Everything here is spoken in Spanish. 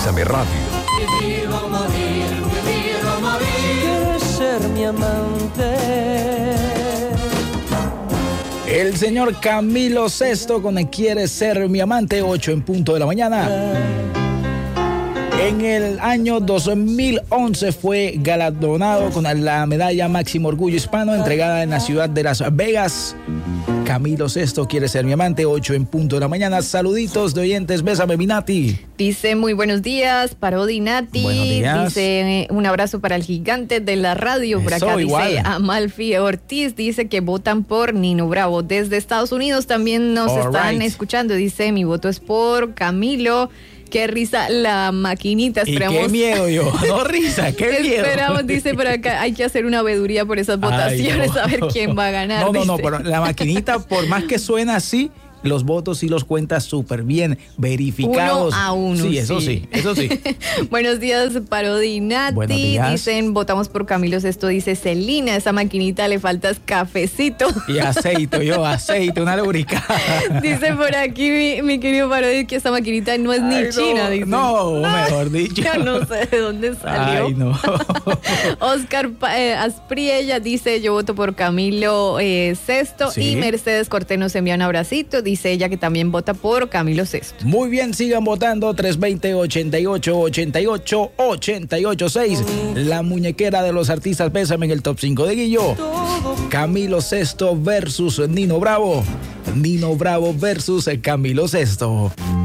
Bésame Radio. Vivir o morir, quieres ser mi amante. El señor Camilo Sesto con el Quiere Ser Mi Amante, 8 en punto de la mañana. En el año 2011 fue galardonado con la medalla Máximo Orgullo Hispano entregada en la ciudad de Las Vegas. Camilo Sesto Quiere Ser Mi Amante, 8 en punto de la mañana. Saluditos de oyentes, bésame mi Nati. Dice muy buenos días, Parodi Nati. Buenos días. Dice un abrazo para el gigante de la radio. Por Eso, acá igual. dice Amalfi Ortiz, dice que votan por Nino Bravo. Desde Estados Unidos también nos están escuchando. Dice mi voto es por Camilo. Qué risa la maquinita, esperamos. Y qué miedo yo, no risa, qué miedo. Esperamos, dice por acá, hay que hacer una veeduría por esas votaciones, no. A ver quién va a ganar. No, pero la maquinita, por más que suena así, los votos sí los cuenta súper bien, verificados. 1-1. Sí, eso sí. Buenos días, Parodi Nati. Buenos días. Dicen, votamos por Camilo Sesto, dice Celina, esa maquinita le faltas cafecito. Y aceite, una lubricada. Dice por aquí mi querido Parodi que esa maquinita no es ni china. Dice. No, mejor dicho. Yo no sé de dónde salió. Ay, no. Oscar Aspriella dice, yo voto por Camilo Sesto. Sí. Y Mercedes Cortés nos envía un abracito. Dice ella que también vota por Camilo Sesto. Muy bien, sigan votando. 320-88-88-886. La muñequera de los artistas, bésame en el top 5 de Guillo. Camilo Sesto versus Nino Bravo. Nino Bravo versus Camilo Sesto.